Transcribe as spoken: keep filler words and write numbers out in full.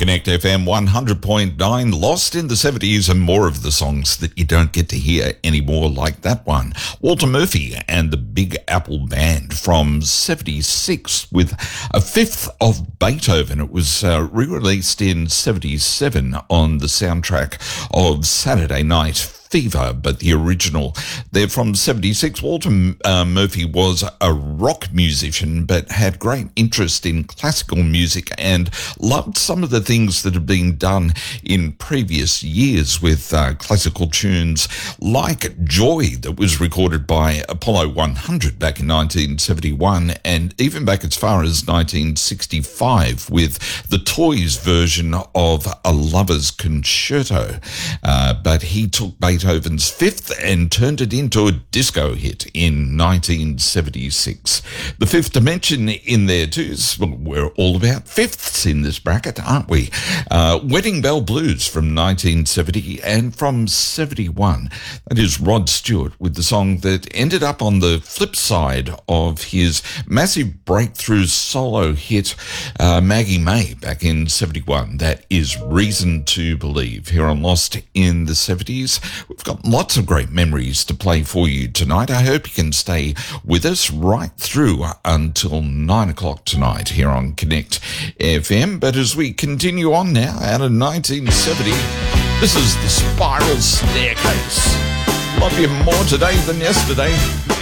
Connect F M one hundred point nine, Lost in the seventies, and more of the songs that you don't get to hear anymore, like that one. Walter Murphy and the Big Apple Band from seventy-six with a fifth of Beethoven. It was uh, re-released in seventy-seven on the soundtrack of Saturday Night Fever, but the original. They're from seventy-six. Walter uh, Murphy was a rock musician, but had great interest in classical music and loved some of the things that had been done in previous years with uh, classical tunes like Joy, that was recorded by Apollo one hundred back in nineteen seventy-one, and even back as far as nineteen sixty-five with the Toys version of A Lover's Concerto. Uh, but he took Beethoven's Fifth and turned it into a disco hit in nineteen seventy-six. The Fifth Dimension in there too. Well, we're all about fifths in this bracket, aren't we? Uh, Wedding Bell Blues from nineteen seventy, and from seventy-one, that is Rod Stewart with the song that ended up on the flip side of his massive breakthrough solo hit, uh, Maggie May, back in seventy-one. That is Reason to Believe, here on Lost in the seventies. We've got lots of great memories to play for you tonight. I hope you can stay with us right through until nine o'clock tonight here on Connect F M. But as we continue on now, out of nineteen seventy, this is The Spiral Staircase. Love you more today than yesterday.